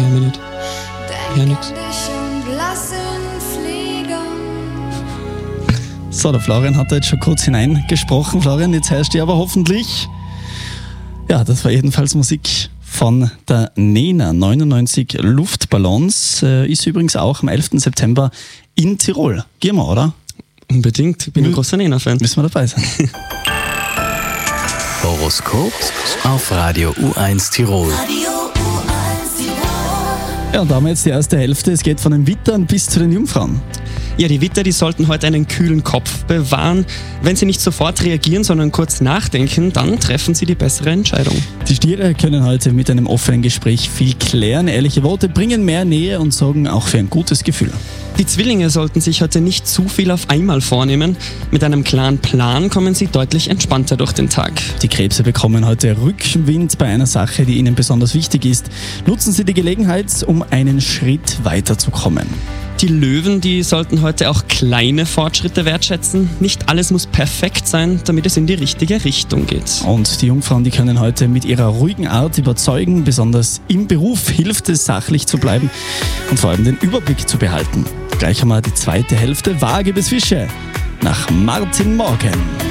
hör mich nicht. Hör nix. So, der Florian hat da jetzt schon kurz hineingesprochen. Florian, jetzt hörst du aber hoffentlich. Ja, das war jedenfalls Musik von der Nena. 99 Luftballons. Ist übrigens auch am 11. September in Tirol. Gehen wir, oder? Unbedingt, ich bin ein großer Nena-Fan. Müssen wir dabei sein. Horoskop auf Radio U1 Tirol. Ja, und da haben wir jetzt die erste Hälfte. Es geht von den Wittern bis zu den Jungfrauen. Ja, die Witter, die sollten heute einen kühlen Kopf bewahren. Wenn sie nicht sofort reagieren, sondern kurz nachdenken, dann treffen sie die bessere Entscheidung. Die Stiere können heute mit einem offenen Gespräch viel klären. Ehrliche Worte bringen mehr Nähe und sorgen auch für ein gutes Gefühl. Die Zwillinge sollten sich heute nicht zu viel auf einmal vornehmen. Mit einem klaren Plan kommen sie deutlich entspannter durch den Tag. Die Krebse bekommen heute Rückenwind bei einer Sache, die ihnen besonders wichtig ist. Nutzen Sie die Gelegenheit, um einen Schritt weiterzukommen. Die Löwen, die sollten heute auch kleine Fortschritte wertschätzen. Nicht alles muss perfekt sein, damit es in die richtige Richtung geht. Und die Jungfrauen, die können heute mit ihrer ruhigen Art überzeugen. Besonders im Beruf hilft es, sachlich zu bleiben und vor allem den Überblick zu behalten. Gleich einmal die zweite Hälfte, Waage bis Fische, nach Martin Morgen.